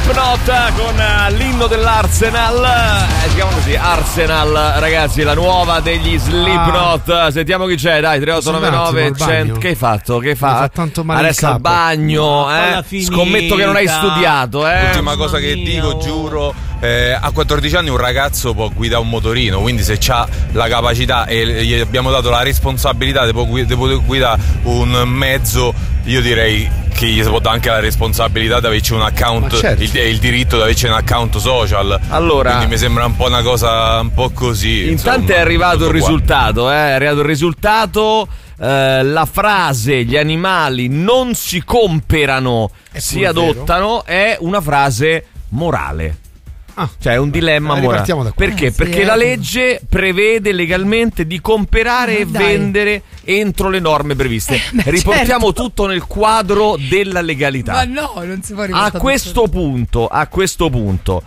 Slipknot con l'inno dell'Arsenal. Si chiama così, Arsenal, ragazzi, la nuova degli Slipknot. Sentiamo chi c'è, dai, 3899 100. Che hai fatto? Che fa? Tanto male adesso al bagno, Scommetto che non hai studiato, L'ultima cosa che dico, giuro, a 14 anni un ragazzo può guidare un motorino, quindi se c'ha la capacità e gli abbiamo dato la responsabilità di poter guidare un mezzo, io direi che gli si può dare anche la responsabilità di averci un account, il diritto di averci un account social. Allora, quindi mi sembra un po' una cosa un po' così. Intanto insomma, è arrivato il risultato, è arrivato il risultato. La frase "gli animali non si comperano, si adottano" è una frase morale. Cioè è un dilemma morale. Perché? Perché la legge prevede legalmente di comperare e vendere entro le norme previste. Riportiamo tutto nel quadro della legalità. Ma no, non si può riportare. A questo punto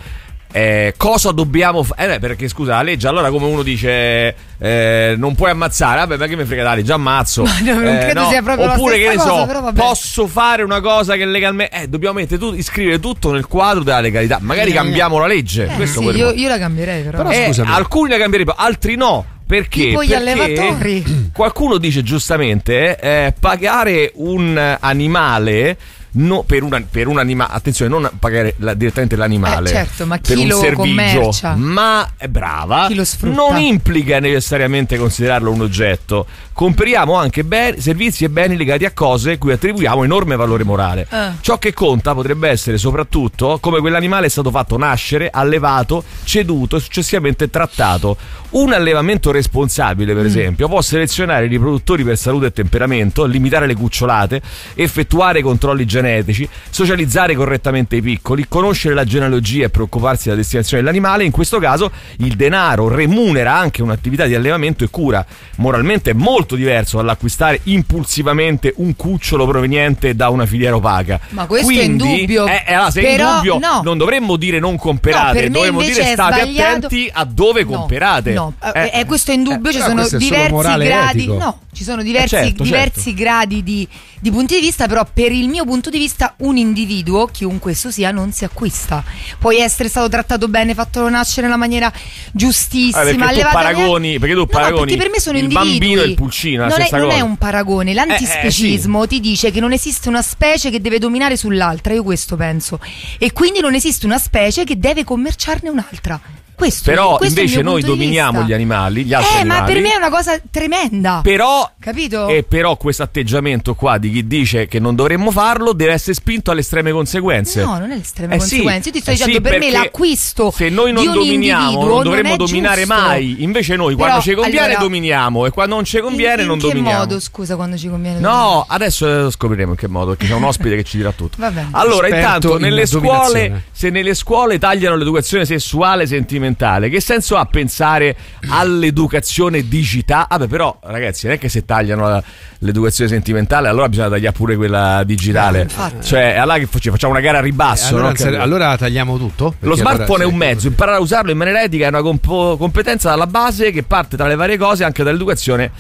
cosa dobbiamo fare? Perché scusa, la legge, allora come uno dice non puoi ammazzare, vabbè, ma che mi frega, dai, già ammazzo. Ma non credo sia proprio oppure la stessa che ne cosa, so, posso fare una cosa che legalmente dobbiamo iscrivere tutto nel quadro della legalità. Magari cambiamo la legge. Questo io la cambierei, però alcuni la cambierebbero, altri no. Perché? Tipo gli allevatori. Qualcuno dice giustamente pagare un animale per un animale, attenzione, non pagare direttamente l'animale, certo, ma per chi un lo servigio, commercia, ma è brava, chi lo sfrutta, non implica necessariamente considerarlo un oggetto. Comperiamo anche servizi e beni legati a cose cui attribuiamo enorme valore morale. Ciò che conta potrebbe essere soprattutto come quell'animale è stato fatto nascere, allevato, ceduto e successivamente trattato. Un allevamento responsabile, per esempio, può selezionare i riproduttori per salute e temperamento, limitare le cucciolate, effettuare controlli genetici, socializzare correttamente i piccoli, conoscere la genealogia e preoccuparsi della destinazione dell'animale. In questo caso il denaro remunera anche un'attività di allevamento e cura. Moralmente è molto diverso dall'acquistare impulsivamente un cucciolo proveniente da una filiera opaca. Ma questo è indubbio. Se è indubbio, non dovremmo dire non comperate, dovremmo dire state attenti a dove comperate. No, questo è indubbio, ci sono diversi gradi. No, ci sono diversi gradi di punti di vista, però per il mio punto di vista un individuo, chiunque esso sia, non si acquista. Puoi essere stato trattato bene, fatto nascere nella maniera giustissima, perché tu paragoni perché per me sono il individui. Bambino e il pulcino, non è un paragone. L'antispecismo ti dice che non esiste una specie che deve dominare sull'altra, io questo penso, e quindi non esiste una specie che deve commerciarne un'altra. Questo invece noi dominiamo gli animali, gli altri animali. Ma per me è una cosa tremenda. Capito? E però questo atteggiamento qua di chi dice che non dovremmo farlo deve essere spinto alle estreme conseguenze. No, non è le estreme conseguenze. Io ti sto dicendo, per me l'acquisto, se noi non dominiamo, non dovremmo dominare giusto. mai. Invece noi quando ci conviene dominiamo, e quando non ci conviene non dominiamo. In che modo, scusa, quando ci conviene? No, adesso scopriremo in che modo, perché c'è un ospite che ci dirà tutto. Va bene. Allora, intanto nelle scuole, se nelle scuole tagliano l'educazione sessuale e sentimentale, che senso ha pensare all'educazione digitale? Però ragazzi, non è che se tagliano l'educazione sentimentale allora bisogna tagliare pure quella digitale, cioè allora che facciamo una gara a ribasso, allora tagliamo tutto. Lo smartphone è un mezzo, imparare a usarlo in maniera etica è una competenza dalla base che parte tra le varie cose anche dall'educazione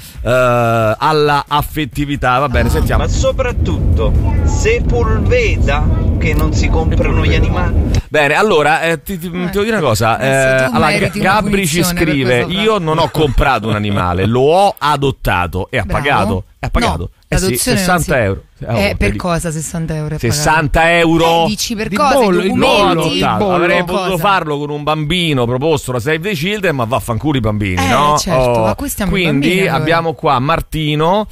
alla affettività. Va bene, sentiamo. Ma soprattutto Sepulveda che non si comprano gli animali. Bene, allora ti devo dire una cosa. Allora, Gabri ci scrive: io non ho comprato un animale, lo ho adottato e ha pagato. No, 60 euro. Per cosa 60 euro? 60 euro? Dici per cosa? Avrei potuto farlo con un bambino proposto da Save the Children, ma vaffanculo i bambini, no? Certo, ma qui stiamo quindi bambini, abbiamo qua Martino,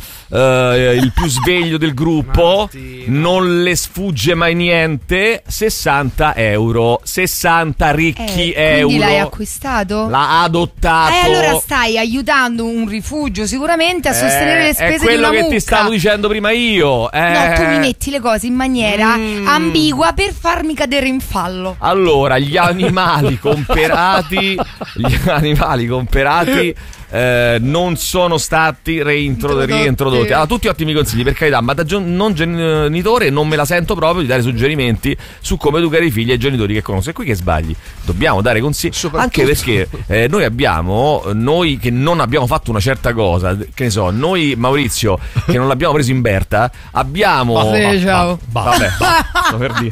il più sveglio del gruppo, non le sfugge mai niente. 60 euro, 60 ricchi euro. Quindi l'hai acquistato? L'ha adottato. Allora stai aiutando un rifugio sicuramente a sostenere le spese di una mucca. È quello che ti stavo dicendo prima io. No, tu mi metti le cose in maniera ambigua per farmi cadere in fallo. Allora, gli animali comperati non sono stati reintrodotti. Allora, tutti ottimi consigli, per carità, ma da non genitore non me la sento proprio di dare suggerimenti su come educare i figli ai genitori che conosco. E qui che sbagli, dobbiamo dare consigli, anche perché noi che non abbiamo fatto una certa cosa, che ne so, noi Maurizio che non l'abbiamo preso in Berta, abbiamo ciao. Vabbè, per dire.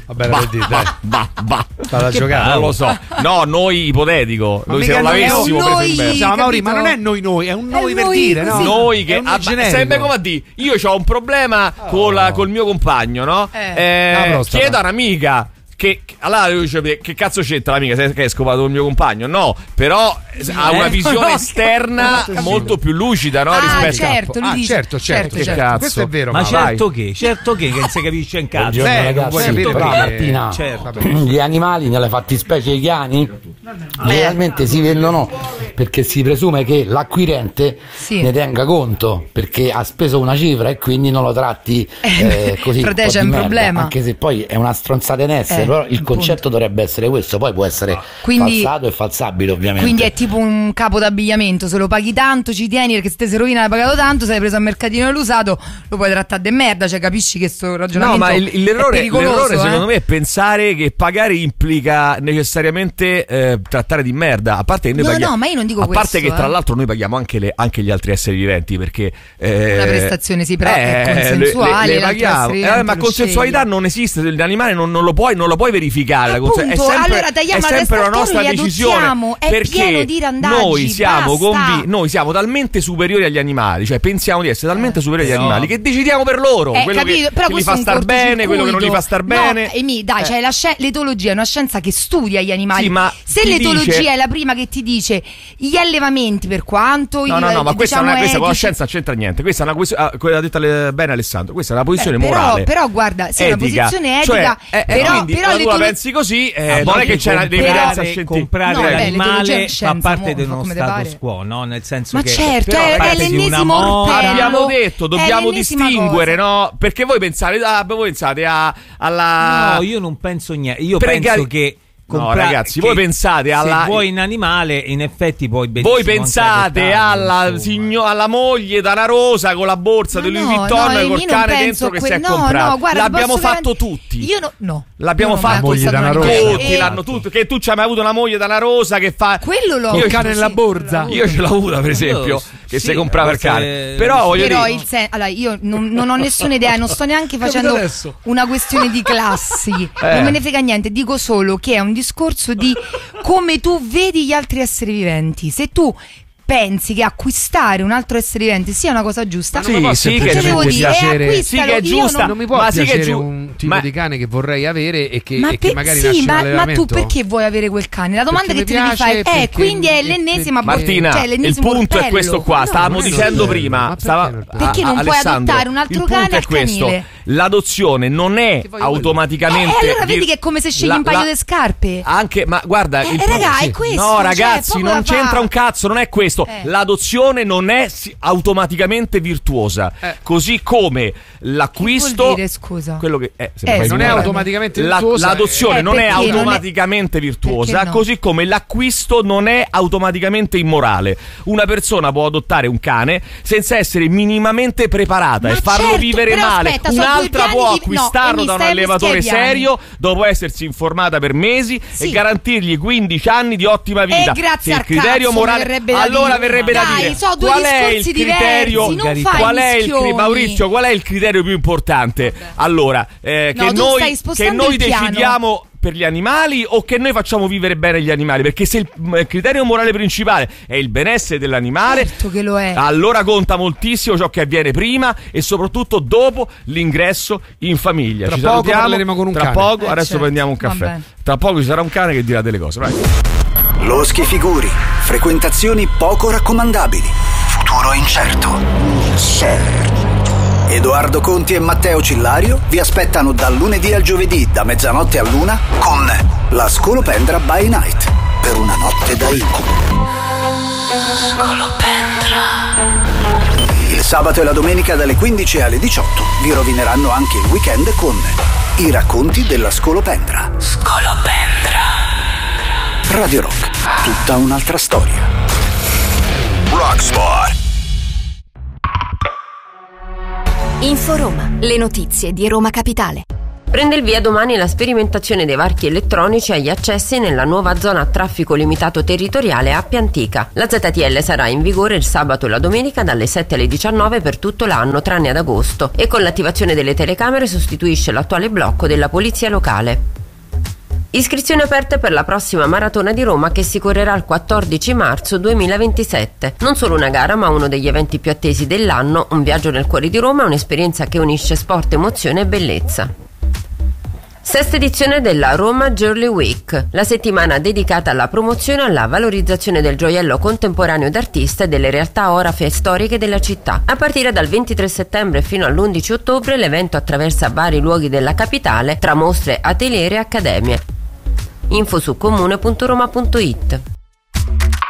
Stava giocando. Non lo so. No, noi ipotetico. Noi se non l'avessimo preso in Berta. Mauri, ma non è noi, è un noi per dire, no? Noi che sempre come a dire, io ho un problema col mio compagno, no? Chiedo a un'amica. Allora lui dice, che cazzo c'entra l'amica che è scopato il mio compagno? No, però ha una visione esterna molto più lucida, no? Rispetto certo. Cazzo. Questo è vero. Ma certo che non si capisce in cazzo. Martina, gli animali nelle fattispecie i cani generalmente si vendono perché si presume che l'acquirente ne tenga conto, perché ha speso una cifra e quindi non lo tratti così. Frate, c'è un problema. Anche se poi è una stronzata in essere, però il concetto dovrebbe essere questo, poi può essere falsato e falsabile ovviamente. Quindi è tipo un capo d'abbigliamento, se lo paghi tanto ci tieni, perché se te si rovina l'hai pagato tanto, se l'hai preso al mercatino dell'usato lo puoi trattare de merda, cioè capisci che sto ragionamento ma l'errore secondo me è pensare che pagare implica necessariamente trattare di merda, a parte che noi paghiamo, ma io non dico a questo, parte che tra l'altro noi paghiamo anche gli altri esseri viventi, perché la prestazione però è consensuale, le paghiamo, ma consensualità non esiste, l'animale non lo puoi verificare. Appunto, è sempre la nostra decisione, è perché pieno di randaggi, noi siamo talmente superiori agli animali, cioè pensiamo di essere talmente superiori agli animali che decidiamo per loro quello che li fa star bene, quello che non li fa star bene. Cioè l'etologia è una scienza che studia gli animali. Sì, ma se l'etologia è la prima che ti dice gli allevamenti, per quanto ma questa con la scienza non c'entra niente. Questa è una questione, quello ha detto bene Alessandro, questa è una posizione morale, però guarda, se è una posizione etica, però tu la pensi così, non è che c'è una differenza scientifica. Comprare l'animale fa parte dello status quo, no? Nel senso che certo, è l'ennesimo orpello. Abbiamo detto, dobbiamo distinguere, no? Perché voi pensate alla... No, io non penso niente. Io penso che... No, ragazzi, voi pensate alla... Se vuoi un animale, in effetti puoi benissimo. Voi pensate alla moglie Dana Rosa con la borsa di Louis Vuitton col cane dentro che si è comprato. Guarda, l'abbiamo fatto tutti. Io no. L'abbiamo fatto moglie Dana Rosa. Tutti l'hanno tutto. Che tu ci hai mai avuto una moglie Dana Rosa che fa quello l'ho. Il cane nella borsa. Io ce l'ho avuta, per esempio, che si comprava il cane. Però voglio dire, allora io non ho nessuna idea, non sto neanche facendo una questione di classi. Non me ne frega niente, dico solo che è un discorso di come tu vedi gli altri esseri viventi. Se tu pensi che acquistare un altro essere vivente sia una cosa giusta, sì, che è giusta, non mi può piacere un tipo di cane che vorrei avere e che magari nasce un allevamento. Ma tu perché vuoi avere quel cane? La domanda che ti devi fare è quindi è l'ennesima Martina, il punto è questo qua, stavamo dicendo prima, perché non puoi adottare un altro cane al canile? L'adozione non è automaticamente allora vedi che è come se scegli un paio di scarpe. Anche, ma guarda, raga, è questo. No, ragazzi, non c'entra un cazzo, non è questo. L'adozione non è automaticamente virtuosa, così come l'acquisto. Che vuol dire, scusa? Quello che non è automaticamente virtuosa. L'adozione non è automaticamente virtuosa, così come l'acquisto non è automaticamente immorale. Una persona può adottare un cane senza essere minimamente preparata e farlo vivere male. Un'altra può acquistarlo da un allevatore serio dopo essersi informata per mesi e garantirgli 15 anni di ottima vita. Grazie al criterio morale. Allora verrebbe da dire qual è il criterio? Maurizio, qual è il criterio più importante? Allora, che noi decidiamo per gli animali o che noi facciamo vivere bene gli animali? Perché se il criterio morale principale è il benessere dell'animale, certo che lo è, allora conta moltissimo ciò che avviene prima e soprattutto dopo l'ingresso in famiglia. Tra poco parleremo con un cane. Tra poco, adesso prendiamo un caffè. Vabbè. Tra poco ci sarà un cane che dirà delle cose. Vai. Loschi figuri, frequentazioni poco raccomandabili, futuro incerto. Edoardo Conti e Matteo Cillario vi aspettano dal lunedì al giovedì da mezzanotte all'1 con la Scolopendra by Night, per una notte da incubo. Il sabato e la domenica dalle 15 alle 18 vi rovineranno anche il weekend con i racconti della Scolopendra. Radio Rock, tutta un'altra storia. Rockspot. Inforoma, le notizie di Roma Capitale. Prende il via domani la sperimentazione dei varchi elettronici agli accessi nella nuova zona a traffico limitato territoriale Appia Antica. La ZTL sarà in vigore il sabato e la domenica dalle 7 alle 19 per tutto l'anno tranne ad agosto e con l'attivazione delle telecamere sostituisce l'attuale blocco della polizia locale. Iscrizioni aperte per la prossima maratona di Roma che si correrà il 14 marzo 2027. Non solo una gara ma uno degli eventi più attesi dell'anno, un viaggio nel cuore di Roma è un'esperienza che unisce sport, emozione e bellezza. Sesta edizione della Roma Jewelry Week, la settimana dedicata alla promozione e alla valorizzazione del gioiello contemporaneo d'artista e delle realtà orafe storiche della città. A partire dal 23 settembre fino all'11 ottobre l'evento attraversa vari luoghi della capitale tra mostre, atelier e accademie. Info su comune.roma.it.